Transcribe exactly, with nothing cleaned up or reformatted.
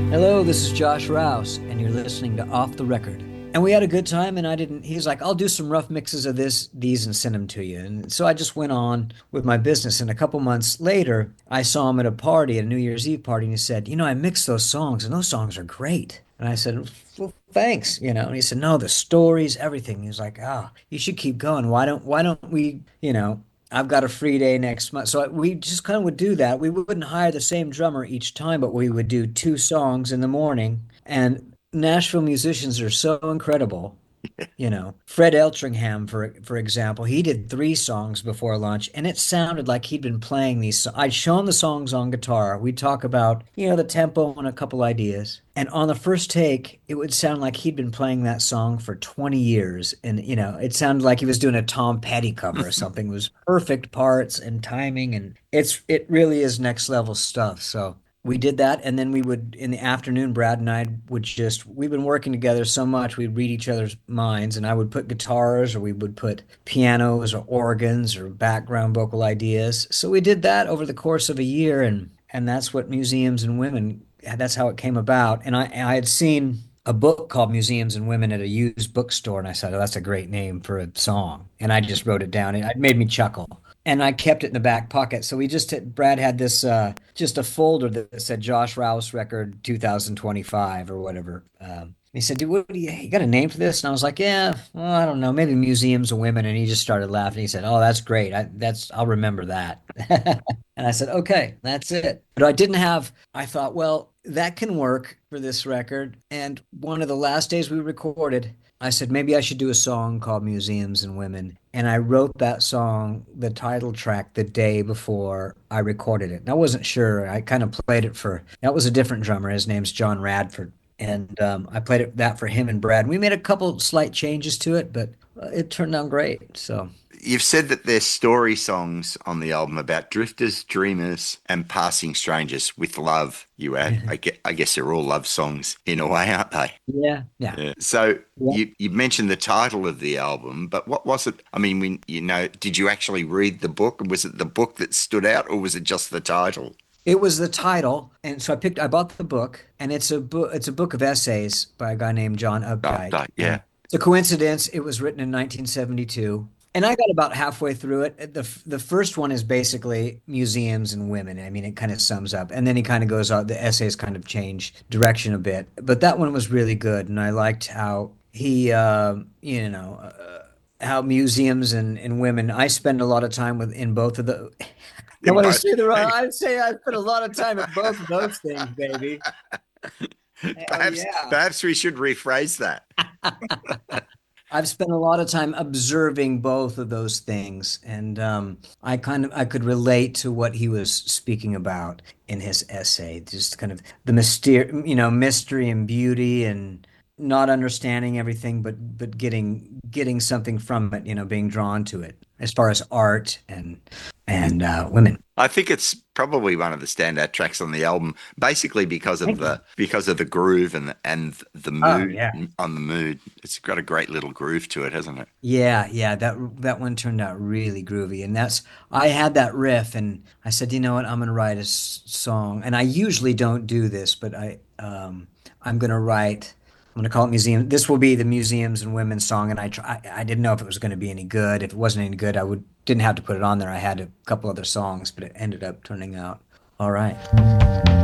Hello, this is Josh Rouse, and you're listening to Off the Record. And we had a good time, and I didn't. He's like, "I'll do some rough mixes of this, these, and send them to you." And so I just went on with my business. And a couple months later, I saw him at a party, at a New Year's Eve party, and he said, "You know, I mixed those songs, and those songs are great." And I said, "Well, thanks." You know, and he said, "No, the stories, everything." He was like, "Ah, you should keep going. Why don't, why don't we, you know?" I've got a free day next month. So we just kind of would do that. We wouldn't hire the same drummer each time, but we would do two songs in the morning. And Nashville musicians are so incredible. You know, Fred Eltringham, for for example, he did three songs before lunch, and it sounded like he'd been playing these. so- I'd show him the songs on guitar. We'd talk about, you know, the tempo and a couple ideas. And on the first take, it would sound like he'd been playing that song for twenty years. And, you know, it sounded like he was doing a Tom Petty cover or something. It was perfect parts and timing, and it's it really is next level stuff. So we did that, and then we would in the afternoon, Brad and I would just we've been working together so much, we'd read each other's minds, and I would put guitars or we would put pianos or organs or background vocal ideas. So we did that over the course of a year, and and that's what Museums and Women, that's how it came about. And I I had seen a book called Museums and Women at a used bookstore, and I said, "Oh, that's a great name for a song." And I just wrote it down. It, it made me chuckle, and I kept it in the back pocket. So we just Brad had this uh, just a folder that said Josh Rouse Record two thousand twenty-five or whatever. Um, he said, "Dude, what do you, you got a name for this?" And I was like, "Yeah, well, I don't know, maybe Museums of Women." And he just started laughing. He said, "Oh, that's great. I, that's I'll remember that." And I said, "Okay, that's it." But I didn't have. I thought, well, that can work for this record. And one of the last days we recorded, I said, maybe I should do a song called Museums and Women. And I wrote that song, the title track, the day before I recorded it. And I wasn't sure. I kind of played it for, that was a different drummer. His name's John Radford. And um, I played it that for him and Brad. We made a couple slight changes to it, but uh, it turned out great. So You've said that there's story songs on the album about drifters, dreamers, and passing strangers with love. You add, I guess, I guess they're all love songs in a way, aren't they? yeah, yeah, Yeah. So yeah. you you mentioned the title of the album, but what was it? I mean, when you know, did you actually read the book? Was it the book that stood out, or was it just the title? It was the title, and so I picked. I bought the book, and it's a book. It's a book of essays by a guy named John Oh, Updike. no, And yeah. it's a coincidence. It was written in nineteen seventy-two, and I got about halfway through it. the The first one is basically museums and women. I mean, it kind of sums up, and then he kind of goes out. The essays kind of change direction a bit, but that one was really good, and I liked how he, uh, you know. Uh, how museums and, and women, I spend a lot of time with in both of the I In want to both, say the wrong. I'd say I spent a lot of time at both of those things, baby. Hell perhaps yeah. perhaps we should rephrase that. I've spent a lot of time observing both of those things, and um, I kind of I could relate to what he was speaking about in his essay. Just kind of the mystery, you know, mystery and beauty, and not understanding everything, but but getting getting something from it. You know, being drawn to it as far as art and and uh, women. I think it's probably one of the standout tracks on the album, basically because of Thank you. the because of the groove and and the Oh mood yeah. on the mood. It's got a great little groove to it, hasn't it? Yeah, yeah, that that one turned out really groovy, and that's I had that riff, and I said, you know what, I'm gonna write a s- song, and I usually don't do this, but I um I'm gonna write. I'm gonna call it museum. This will be the museums and women's song, and I try. I, I didn't know if it was gonna be any good. If it wasn't any good, I would didn't have to put it on there. I had a couple other songs, but it ended up turning out all right.